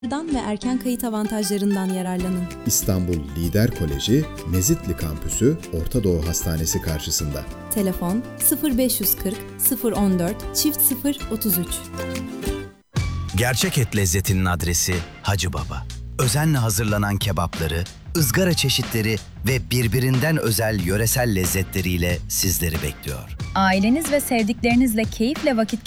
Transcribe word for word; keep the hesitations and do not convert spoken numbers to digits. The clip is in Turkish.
ve erken kayıt avantajlarından yararlanın. İstanbul Lider Koleji, Mezitli Kampüsü, Orta Doğu Hastanesi karşısında. Telefon sıfır beş kırk sıfır on dört çift sıfır otuz üç. Gerçek et lezzetinin adresi Hacı Baba. Özenle hazırlanan kebapları, ızgara çeşitleri ve birbirinden özel yöresel lezzetleriyle sizleri bekliyor. Aileniz ve sevdiklerinizle keyifle vakit